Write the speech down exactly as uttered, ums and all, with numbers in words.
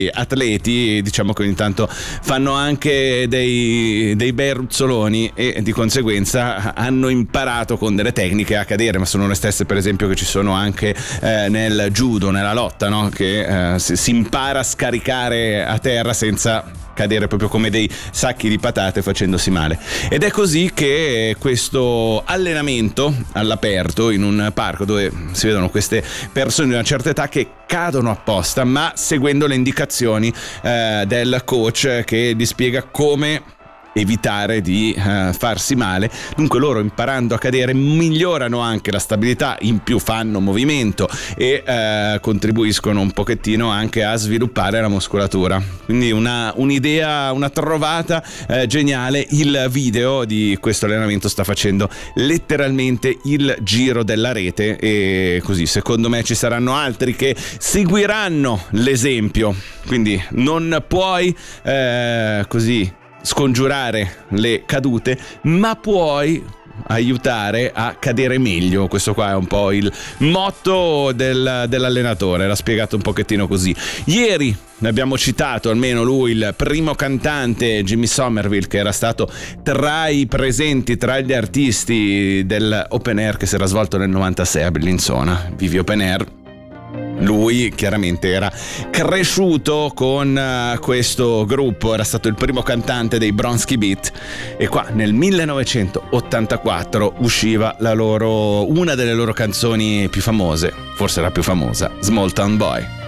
atleti, diciamo che ogni tanto fanno anche dei, dei bei ruzzoloni e di conseguenza hanno imparato con delle tecniche a cadere, ma sono le stesse per esempio che ci sono anche eh, nel judo, nella lotta, no? Che eh, si, si impara a scaricare a terra senza cadere proprio come dei sacchi di patate facendosi male. Ed è così che questo allenamento all'aperto in un parco dove si vedono queste persone di una certa età che cadono apposta, ma seguendo le indicazioni eh, del coach che gli spiega come evitare di uh, farsi male. Dunque loro, imparando a cadere, migliorano anche la stabilità, in più fanno movimento e uh, contribuiscono un pochettino anche a sviluppare la muscolatura. Quindi una, un'idea, una trovata uh, geniale. Il video di questo allenamento sta facendo letteralmente il giro della rete e così secondo me ci saranno altri che seguiranno l'esempio. Quindi non puoi uh, così scongiurare le cadute, ma puoi aiutare a cadere meglio. Questo qua è un po' il motto del, dell'allenatore, l'ha spiegato un pochettino così. Ieri ne abbiamo citato almeno lui, il primo cantante Jimmy Somerville, che era stato tra i presenti, tra gli artisti del Open Air che si era svolto nel novantasei a Bellinzona, Vivi Open Air. Lui chiaramente era cresciuto con uh, questo gruppo, era stato il primo cantante dei Bronski Beat e qua nel millenovecentottantaquattro usciva la loro, una delle loro canzoni più famose, forse la più famosa, Small Town Boy.